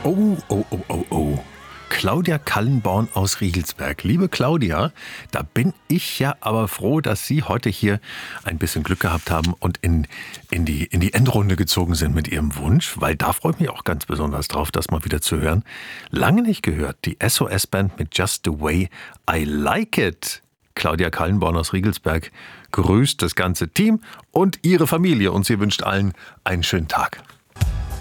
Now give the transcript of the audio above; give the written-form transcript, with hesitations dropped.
Oh, oh, oh, oh, oh. Claudia Kallenborn aus Riegelsberg. Liebe Claudia, da bin ich ja aber froh, dass Sie heute hier ein bisschen Glück gehabt haben und in die Endrunde gezogen sind mit Ihrem Wunsch, weil da freue ich mich auch ganz besonders drauf, das mal wieder zu hören. Lange nicht gehört, die SOS-Band mit Just the Way I Like It. Claudia Kallenborn aus Riegelsberg grüßt das ganze Team und ihre Familie und sie wünscht allen einen schönen Tag.